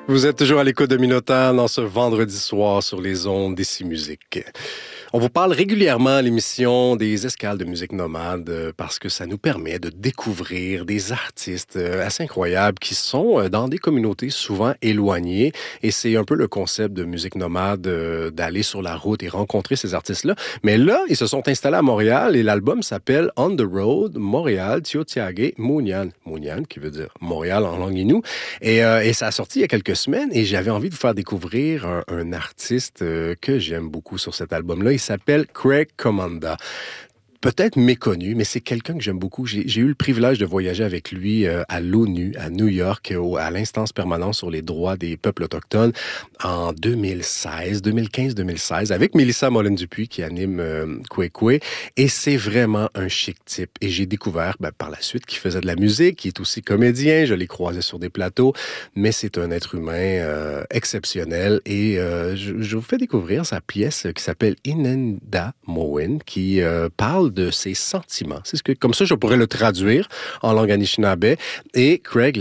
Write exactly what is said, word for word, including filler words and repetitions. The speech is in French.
Vous êtes toujours à l'écoute de Minotaur dans ce vendredi soir sur les ondes d'Ici Musique. On vous parle régulièrement à l'émission des escales de musique nomade euh, parce que ça nous permet de découvrir des artistes euh, assez incroyables qui sont euh, dans des communautés souvent éloignées. Et c'est un peu le concept de musique nomade, euh, d'aller sur la route et rencontrer ces artistes-là. Mais là, ils se sont installés à Montréal et l'album s'appelle On the Road, Montréal, Tiohtià:ke, Mounian. Mounian, qui veut dire Montréal en langue inou. Et, euh, et ça a sorti il y a quelques semaines et j'avais envie de vous faire découvrir un, un artiste euh, que j'aime beaucoup sur cet album-là. Il s'appelle Craig Commanda. Peut-être méconnu, mais c'est quelqu'un que j'aime beaucoup. J'ai, j'ai eu le privilège de voyager avec lui euh, à l'ONU, à New York, au, à l'instance permanente sur les droits des peuples autochtones en deux mille seize, deux mille quinze, deux mille seize, avec Mélissa Mollin-Dupuis qui anime euh, Kwekwe. Et c'est vraiment un chic type. Et j'ai découvert ben, par la suite qu'il faisait de la musique, qu'il est aussi comédien. Je l'ai croisé sur des plateaux, mais c'est un être humain euh, exceptionnel. Et euh, je, je vous fais découvrir sa pièce qui s'appelle Inenda Mowin, qui euh, parle de ses sentiments. C'est ce que, comme ça, je pourrais le traduire en langue anishinaabe. Et Craig